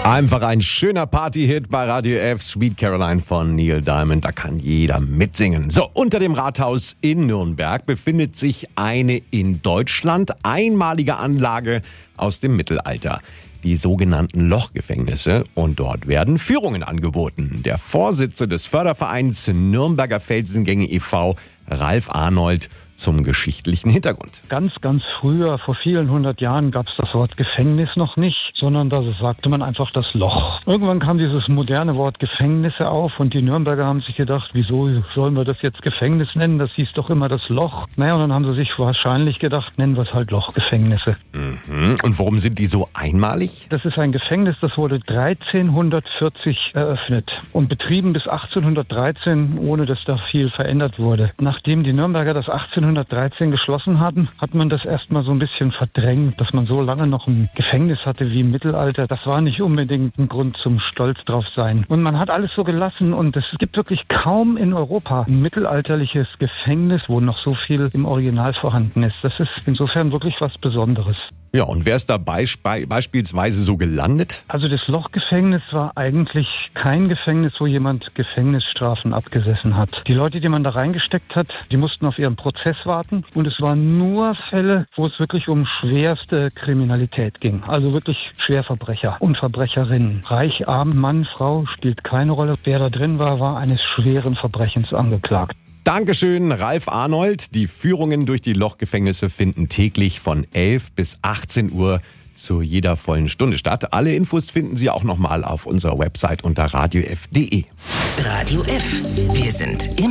Einfach ein schöner Party-Hit bei Radio F, Sweet Caroline von Neil Diamond. Da kann jeder mitsingen. So, unter dem Rathaus in Nürnberg befindet sich eine in Deutschland einmalige Anlage aus dem Mittelalter. Die sogenannten Lochgefängnisse. Und dort werden Führungen angeboten. Der Vorsitzende des Fördervereins Nürnberger Felsengänge e.V., Ralf Arnold, zum geschichtlichen Hintergrund. Ganz früher, vor vielen 100 Jahren, gab es das Wort Gefängnis noch nicht, sondern da sagte man einfach das Loch. Irgendwann kam dieses moderne Wort Gefängnisse auf und die Nürnberger haben sich gedacht, wieso sollen wir das jetzt Gefängnis nennen? Das hieß doch immer das Loch. Naja, und dann haben sie sich wahrscheinlich gedacht, nennen wir es halt Lochgefängnisse. Und warum sind die so einmalig? Das ist ein Gefängnis, das wurde 1340 eröffnet und betrieben bis 1813, ohne dass da viel verändert wurde. Nachdem die Nürnberger das 1813 geschlossen hatten, hat man das erstmal so ein bisschen verdrängt, dass man so lange noch ein Gefängnis hatte wie im Mittelalter. Das war nicht unbedingt ein Grund zum Stolz drauf sein. Und man hat alles so gelassen und es gibt wirklich kaum in Europa ein mittelalterliches Gefängnis, wo noch so viel im Original vorhanden ist. Das ist insofern wirklich was Besonderes. Ja, und wer ist da beispielsweise so gelandet? Also das Lochgefängnis war eigentlich kein Gefängnis, wo jemand Gefängnisstrafen abgesessen hat. Die Leute, die man da reingesteckt hat, die mussten auf ihren Prozess warten. Und es waren nur Fälle, wo es wirklich um schwerste Kriminalität ging. Also wirklich Schwerverbrecher und Verbrecherinnen. Reich, arm, Mann, Frau spielt keine Rolle. Wer da drin war, war eines schweren Verbrechens angeklagt. Dankeschön, Ralf Arnold. Die Führungen durch die Lochgefängnisse finden täglich von 11 bis 18 Uhr zu jeder vollen Stunde statt. Alle Infos finden Sie auch nochmal auf unserer Website unter radiof.de. Radio F. Wir sind immer